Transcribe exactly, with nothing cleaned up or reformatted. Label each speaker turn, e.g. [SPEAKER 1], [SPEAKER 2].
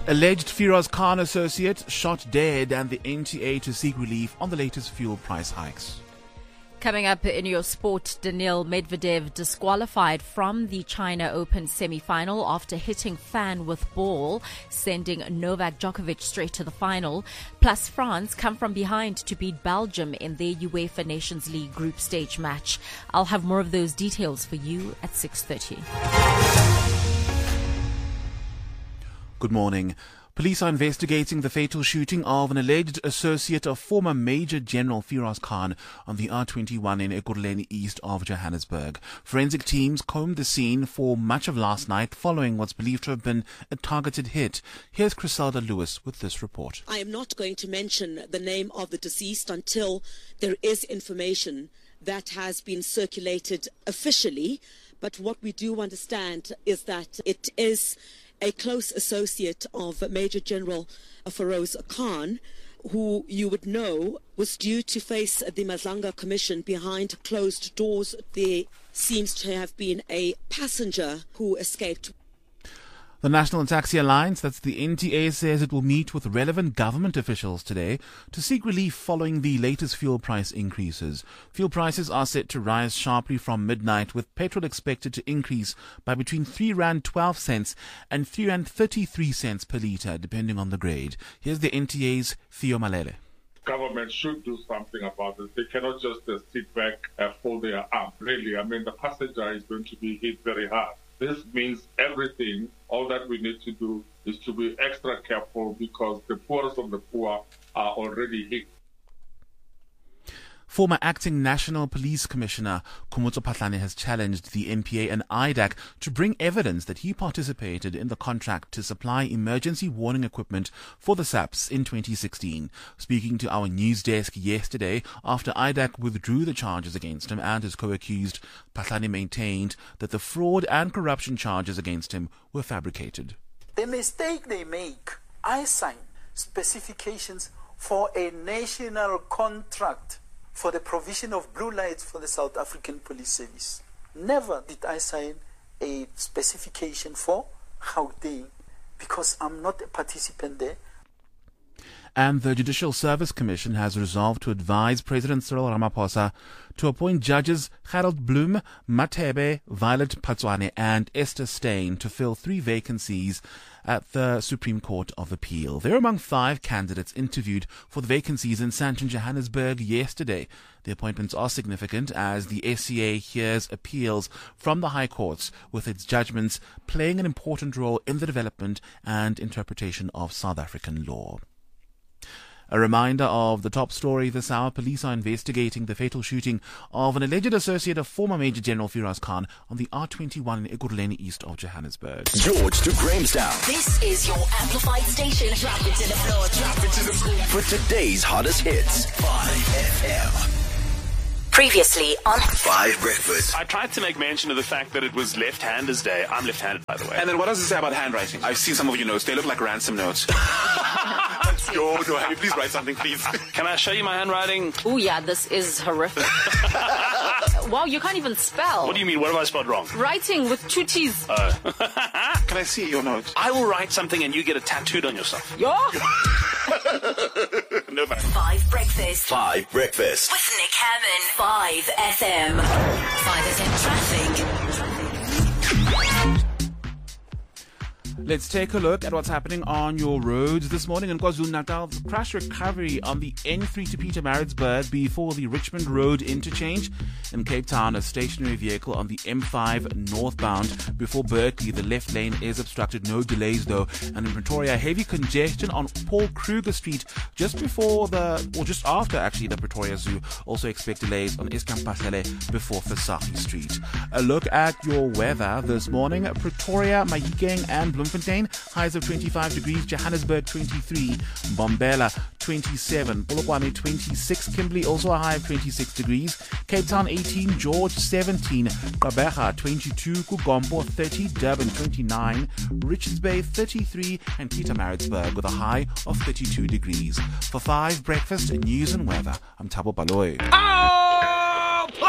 [SPEAKER 1] Alleged Firoz Khan associate shot dead and the N T A to seek relief on the latest fuel price hikes.
[SPEAKER 2] Coming up in your sport, Daniil Medvedev disqualified from the China Open semi-final after hitting fan with ball, sending Novak Djokovic straight to the final. Plus, France come from behind to beat Belgium in their UEFA Nations League group stage match. I'll have more of those details for you at six thirty.
[SPEAKER 1] Good morning. Police are investigating the fatal shooting of an alleged associate of former Major General Firoz Khan on the R twenty-one in Ekurhuleni east of Johannesburg. Forensic teams combed the scene for much of last night following what's believed to have been a targeted hit. Here's Criselda Lewis with this report.
[SPEAKER 3] I am not going to mention the name of the deceased until there is information that has been circulated officially. But what we do understand is that it is a close associate of Major General Firoz Khan, who you would know was due to face the Madlanga Commission behind closed doors. There seems to have been a passenger who escaped.
[SPEAKER 1] The National Taxi Alliance, that's the N T A, says it will meet with relevant government officials today to seek relief following the latest fuel price increases. Fuel prices are set to rise sharply from midnight, with petrol expected to increase by between three rand twelve cents and three rand thirty-three cents per litre, depending on the grade. Here's the N T A's Theo Malele.
[SPEAKER 4] Government should do something about this. They cannot just uh, sit back and fold their arms. Really, I mean, the passenger is going to be hit very hard. This means everything. All that we need to do is to be extra careful because the poorest of the poor are already hit.
[SPEAKER 1] Former acting National Police Commissioner Khomotso Phahlane has challenged the N P A and I D A C to bring evidence that he participated in the contract to supply emergency warning equipment for the S A Ps in twenty sixteen. Speaking to our news desk yesterday after I D A C withdrew the charges against him and his co-accused, Phahlane maintained that the fraud and corruption charges against him were fabricated.
[SPEAKER 5] The mistake they make, I signed specifications for a national contract for the provision of blue lights for the South African Police Service. Never did I sign a specification for Gauteng because I'm not a participant there.
[SPEAKER 1] And the Judicial Service Commission has resolved to advise President Cyril Ramaphosa to appoint judges Harold Bloom, Mathebe, Violet Patswane and Esther Steyn to fill three vacancies at the Supreme Court of Appeal. They're among five candidates interviewed for the vacancies in Sandton, Johannesburg yesterday. The appointments are significant as the S C A hears appeals from the High Courts, with its judgments playing an important role in the development and interpretation of South African law. A reminder of the top story this hour. Police are investigating the fatal shooting of an alleged associate of former Major General Firoz Khan on the R twenty-one in Ekurhuleni east of Johannesburg.
[SPEAKER 6] George to Grahamstown.
[SPEAKER 7] This is your amplified station. Drop it to the floor. Drop it to the floor.
[SPEAKER 6] For today's hottest hits. five F M.
[SPEAKER 7] Previously on
[SPEAKER 6] Five Breakfast.
[SPEAKER 8] I tried to make mention of the fact that it was Left-Handers Day. I'm left-handed, by the way.
[SPEAKER 9] And then what does it say about handwriting? I've seen some of your notes. They look like ransom notes. Yo, no, have you please write something, please?
[SPEAKER 8] Can I show you my handwriting?
[SPEAKER 2] Oh yeah, this is horrific. Wow, you can't even spell.
[SPEAKER 8] What do you mean? What have I spelled wrong?
[SPEAKER 2] Writing with two T's.
[SPEAKER 8] Oh.
[SPEAKER 9] Can I see your notes?
[SPEAKER 8] I will write something and you get it tattooed on yourself.
[SPEAKER 2] Yo!
[SPEAKER 8] No, man.
[SPEAKER 7] Five Breakfast.
[SPEAKER 6] Five Breakfast.
[SPEAKER 7] With Nick Hammond. Five F M. Five F M traffic.
[SPEAKER 1] Let's take a look at what's happening on your roads this morning in KwaZulu-Natal. Crash recovery on the N three to Pietermaritzburg before the Richmond Road interchange. In Cape Town, a stationary vehicle on the M five northbound before Berkeley. The left lane is obstructed. No delays though. And in Pretoria, heavy congestion on Paul Kruger Street just before the, or just after actually, the Pretoria Zoo. Also expect delays on Eskamphasele before Versaki Street. A look at your weather this morning. Pretoria, Mahikeng and Bloemfontein. Highs of twenty-five degrees. Johannesburg twenty-three. Mbombela twenty-seven. Polokwane twenty-six. Kimberley also a high of twenty-six degrees. Cape Town eighteen. George seventeen. Gqeberha twenty-two. Kugombo thirty. Durban twenty-nine. Richards Bay thirty-three. And Pietermaritzburg with a high of thirty-two degrees. For five Breakfast News and Weather, I'm Thabo Baloyi. Oh!